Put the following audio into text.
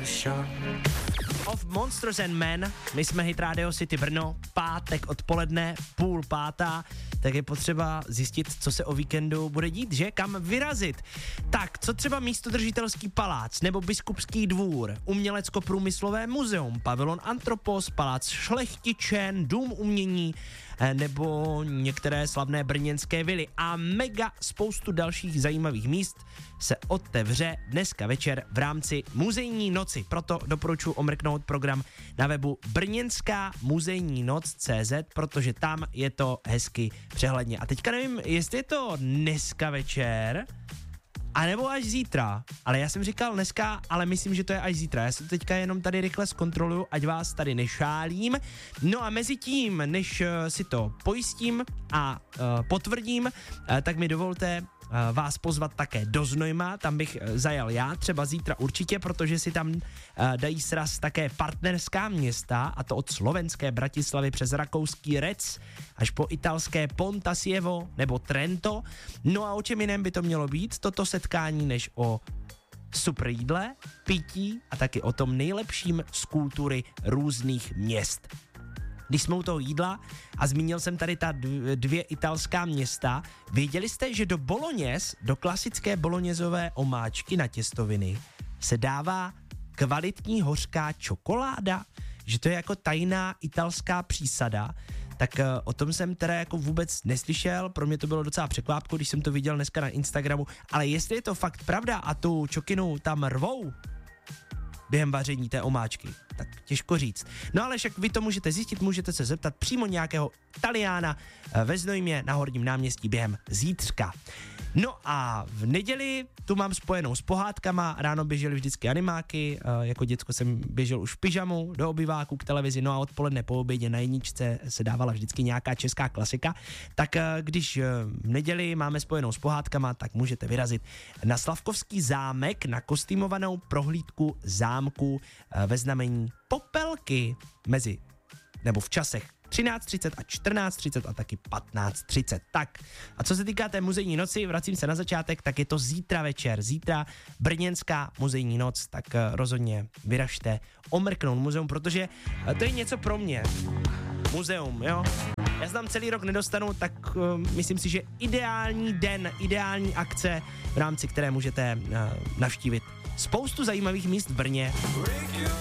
Of Monsters and Men, my jsme Hit Radio City Brno, pátek odpoledne, 4:30, tak je potřeba zjistit, co se o víkendu bude dít, že? Kam vyrazit? Tak, co třeba místodržitelský palác, nebo biskupský dvůr, umělecko-průmyslové muzeum, pavilon Antropos, palác Šlechtičen, dům umění, nebo některé slavné brněnské vily a mega spoustu dalších zajímavých míst se otevře dneska večer v rámci muzejní noci. Proto doporučuji omrknout program na webu brněnská muzejní noc.cz, protože tam je to hezky přehledně. A teďka nevím, jestli je to dneska večer, a nebo až zítra, ale já jsem říkal dneska, ale myslím, že to je až zítra. Já se to teďka jenom tady rychle zkontroluju, ať vás tady nešálím. No a mezi tím, než si to pojistím a potvrdím, tak mi dovolte vás pozvat také do Znojma, tam bych zajel já, třeba zítra určitě, protože si tam dají sraz také partnerská města, a to od slovenské Bratislavy přes rakouský Rec až po italské Pontasievo nebo Trento. No a o čem jiném by to mělo být, toto setkání, než o super jídle, pití a taky o tom nejlepším z kultury různých měst. Když jsme u toho jídla a zmínil jsem tady ta dvě italská města, věděli jste, že do bolognese, do klasické bolognezové omáčky na těstoviny se dává kvalitní hořká čokoláda? Že to je jako tajná italská přísada? Tak o tom jsem teda jako vůbec neslyšel, pro mě to bylo docela překvápko, když jsem to viděl dneska na Instagramu, ale jestli je to fakt pravda a tu čokinu tam rvou během vaření té omáčky, tak těžko říct. No ale však vy to můžete zjistit, můžete se zeptat přímo nějakého Italiána ve Znojmě na Horním náměstí během zítřka. No a v neděli tu mám spojenou s pohádkama, ráno běžely vždycky animáky, jako děcko jsem běžel už v pyžamu do obyváku k televizi, no a odpoledne po obědě na jedničce se dávala vždycky nějaká česká klasika, tak když v neděli máme spojenou s pohádkama, tak můžete vyrazit na Slavkovský zámek na kostýmovanou prohlídku zámku ve znamení Popelky nebo v časech 13:30 a 14:30 a taky 15:30. Tak, a co se týká té muzejní noci, vracím se na začátek, tak je to zítra večer, zítra brněnská muzejní noc, tak rozhodně vyražte omrknout muzeum, protože to je něco pro mě. Muzeum, jo? Já se tam celý rok nedostanu, tak myslím si, že ideální den, ideální akce, v rámci které můžete navštívit spoustu zajímavých míst v Brně.